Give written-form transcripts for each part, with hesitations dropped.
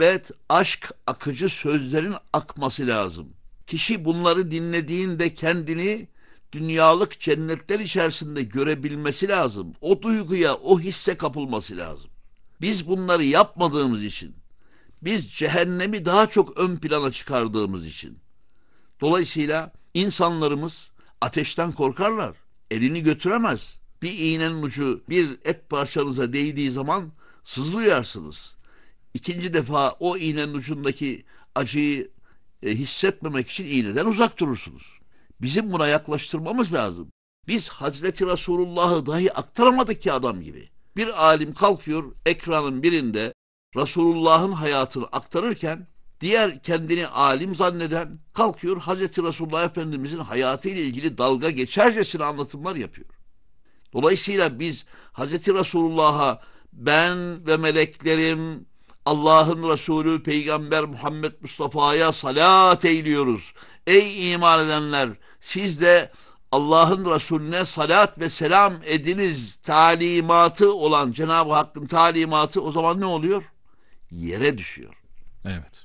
muhabbet, aşk, akıcı sözlerin akması lazım. Kişi bunları dinlediğinde kendini dünyalık cennetler içerisinde görebilmesi lazım. O duyguya, o hisse kapılması lazım. Biz bunları yapmadığımız için, biz cehennemi daha çok ön plana çıkardığımız için, dolayısıyla insanlarımız ateşten korkarlar. Elini götüremez. Bir iğnenin ucu bir et parçanıza değdiği zaman sızlıyorsunuz. İkinci defa o iğnenin ucundaki acıyı hissetmemek için iğneden uzak durursunuz. Bizim buna yaklaştırmamız lazım. Biz Hazreti Resulullah'ı dahi aktaramadık ki adam gibi. Bir alim kalkıyor ekranın birinde Resulullah'ın hayatını aktarırken diğer kendini alim zanneden kalkıyor Hazreti Resulullah Efendimizin hayatıyla ilgili dalga geçercesine anlatımlar yapıyor. Dolayısıyla biz Hazreti Resulullah'a ben ve meleklerim Allah'ın Resulü Peygamber Muhammed Mustafa'ya salat eyliyoruz. Ey iman edenler, siz de Allah'ın Resulüne salat ve selam ediniz talimatı olan Cenab-ı Hakk'ın talimatı o zaman ne oluyor? Yere düşüyor. Evet.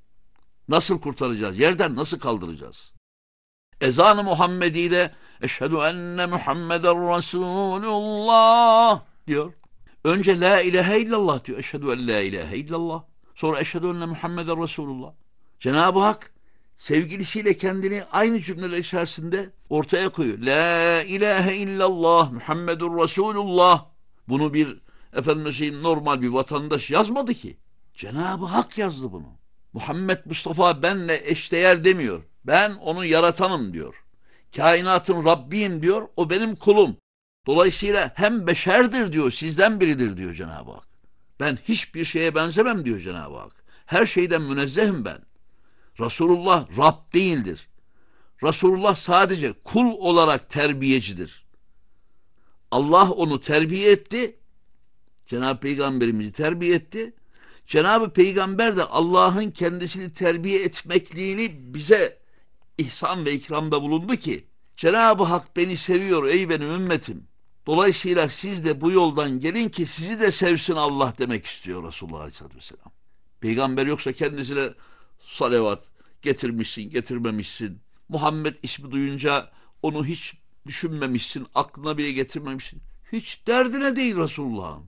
Nasıl kurtaracağız? Yerden nasıl kaldıracağız? Ezan-ı Muhammedi'de eşhedü enne Muhammeden Resulullah diyor. Önce la ilahe illallah diyor. Eşhedü en la ilahe illallah. Sonra eşhedü enne Muhammeden Resulullah. Cenab-ı Hak sevgilisiyle kendini aynı cümleler içerisinde ortaya koyuyor. La ilahe illallah Muhammedun Resulullah. Bunu bir normal bir vatandaş yazmadı ki. Cenab-ı Hak yazdı bunu. Muhammed Mustafa benle eşdeğer demiyor. Ben onu yaratanım diyor. Kainatın Rabbiyim diyor. O benim kulum. Dolayısıyla hem beşerdir diyor, sizden biridir diyor Cenab-ı Hak. Ben hiçbir şeye benzemem diyor Cenab-ı Hak. Her şeyden münezzehim ben. Resulullah Rab değildir. Resulullah sadece kul olarak terbiyecidir. Allah onu terbiye etti. Cenab-ı Peygamberimizi terbiye etti. Cenab-ı Peygamber de Allah'ın kendisini terbiye etmekliğini bize ihsan ve ikramda bulundu ki Cenab-ı Hak beni seviyor ey benim ümmetim. Dolayısıyla siz de bu yoldan gelin ki sizi de sevsin Allah demek istiyor Resulullah Aleyhisselatü Vesselam. Peygamber yoksa kendisine salavat getirmişsin, getirmemişsin. Muhammed ismi duyunca onu hiç düşünmemişsin, aklına bile getirmemişsin. Hiç derdine değil Resulullah'ın.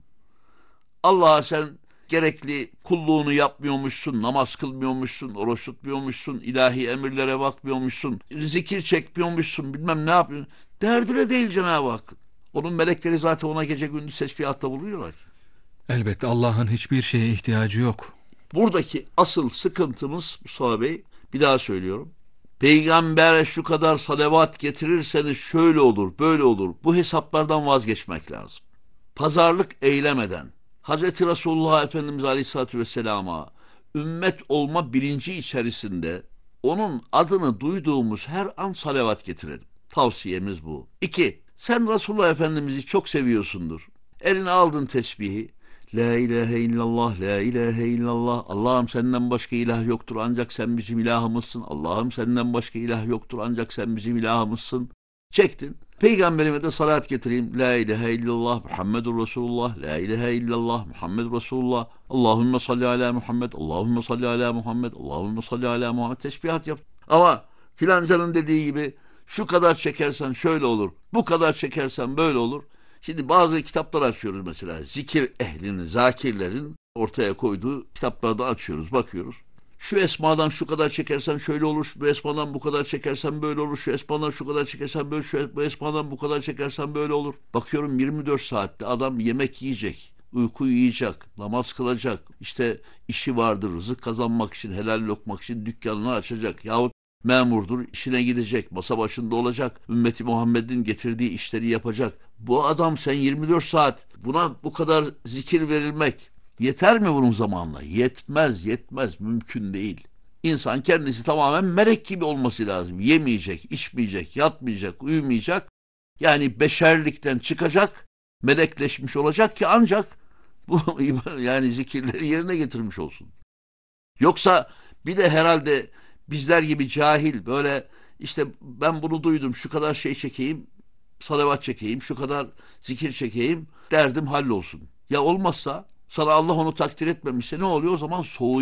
Allah'a sen gerekli kulluğunu yapmıyormuşsun, namaz kılmıyormuşsun, oruç tutmuyormuşsun, ilahi emirlere bakmıyormuşsun, zikir çekmiyormuşsun, bilmem ne yapıyorsun. Derdine değil Cenab-ı Hak. Onun melekleri zaten ona gece gündüz tesbihatta buluyorlar. Elbette Allah'ın hiçbir şeye ihtiyacı yok. Buradaki asıl sıkıntımız Mustafa Bey, bir daha söylüyorum. Peygamber şu kadar salavat getirirseniz şöyle olur, böyle olur. Bu hesaplardan vazgeçmek lazım. Pazarlık eylemeden, Hazreti Resulullah Efendimiz Aleyhisselatü Vesselam'a ümmet olma bilinci içerisinde onun adını duyduğumuz her an salavat getirelim. Tavsiyemiz bu. 2. Sen Resulullah Efendimiz'i çok seviyorsundur. Eline aldın tesbihi. La ilahe illallah, la ilahe illallah. Allah'ım senden başka ilah yoktur ancak sen bizim ilahımızsın. Allah'ım senden başka ilah yoktur ancak sen bizim ilahımızsın. Çektin. Peygamberime de salat getireyim. La ilahe illallah Muhammedur Resulullah. La ilahe illallah Muhammedur Resulullah. Allahümme salli ala Muhammed. Allahümme salli ala Muhammed. Allahümme salli ala Muhammed. Tesbihat yap. Ama filancanın dediği gibi şu kadar çekersen şöyle olur. Bu kadar çekersen böyle olur. Şimdi bazı kitaplar açıyoruz mesela. Zikir ehlinin, zakirlerin ortaya koyduğu kitaplarda açıyoruz, bakıyoruz. Şu esmadan şu kadar çekersen şöyle olur, bu esmadan bu kadar çekersen böyle olur, şu esmadan şu kadar çekersen böyle, bu esmadan bu kadar çekersen böyle olur. Bakıyorum 24 saatte adam yemek yiyecek, uyku yiyecek, namaz kılacak, işte işi vardır, rızık kazanmak için, helal lokmak için dükkanını açacak yahut memurdur, işine gidecek, masa başında olacak, ümmeti Muhammed'in getirdiği işleri yapacak. Bu adam sen 24 saat buna bu kadar zikir verilmek yeter mi bunun zamanla? Yetmez, mümkün değil. İnsan kendisi tamamen melek gibi olması lazım. Yemeyecek, içmeyecek, yatmayacak, uyumayacak. Yani beşerlikten çıkacak, melekleşmiş olacak ki ancak bu yani zikirleri yerine getirmiş olsun. Yoksa bir de herhalde bizler gibi cahil böyle işte ben bunu duydum şu kadar şey çekeyim, salavat çekeyim, şu kadar zikir çekeyim, derdim hallolsun. Ya olmazsa sana Allah onu takdir etmemişse ne oluyor o zaman? Soğuyor.